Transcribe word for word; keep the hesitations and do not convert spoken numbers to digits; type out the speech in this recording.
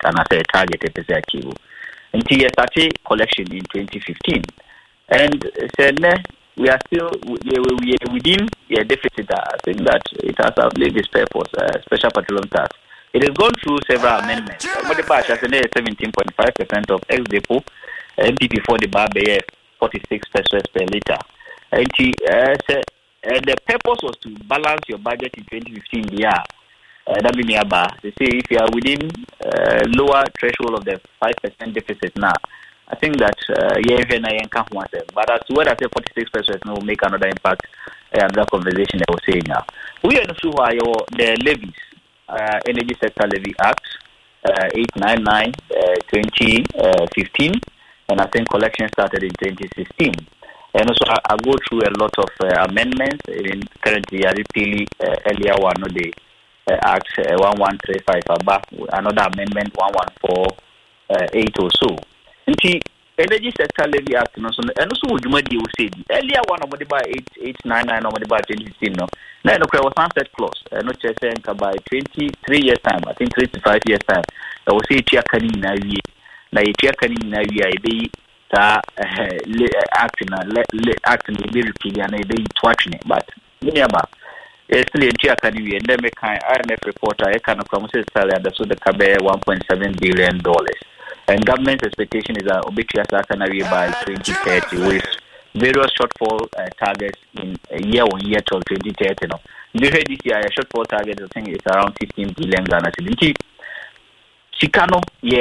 and I say target is achievable. Until you started collection in twenty fifteen, and said we are still we are within a deficit. I think that it has outlived its purpose. Uh, special petroleum tax. It has gone through several amendments. What the batch has seventeen point five percent of ex depot M P P for the bar bay forty-six pesos per liter. And uh, the purpose was to balance your budget in twenty fifteen. Yeah. Uh, that be nearby. They say if you are within uh, lower threshold of the five percent deficit now, I think that yeah, uh, but as to whether I say forty-six percent will make another impact, uh, another conversation I was saying now. We are through the levies, uh, Energy Sector Levy Act, uh, eight ninety-nine, uh, twenty fifteen, and I think collection started in twenty sixteen. And also, I, I go through a lot of uh, amendments. In currently, I repeal uh, earlier one of the Uh, Act uh, one one three five about another amendment one one four eight or so. Nti Energy Sector Levy Act no so and also would you say earlier one of the by eight eight nine nine of the by twenty fifteen no. Now no was sunset clause. Uh, no just saying by twenty three years time. I think three to five years time. I will say tia kani na wie. Na tia kani na wie I be ta act na act na be repeal and I be twatching but nearby. Still in Tia Academy and then make I M F reporter, I can come say salary at the so the cabe one point seven billion dollars. And government expectation is that obituary Canary by twenty thirty with various shortfall uh, targets in a year on year till twenty thirty. No, this year a shortfall target I think is around fifteen billion Ghana cedi. Chicano, yeah.